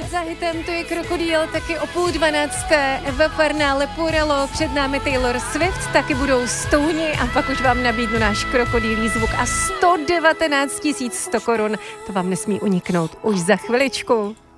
Za hitem to je Krokodýl, taky o 11:30 Eva Farná, Leporello, před námi Taylor Swift, taky budou Stouni a pak už vám nabídnu náš krokodýlí zvuk a 119 100 korun, to vám nesmí uniknout už za chviličku.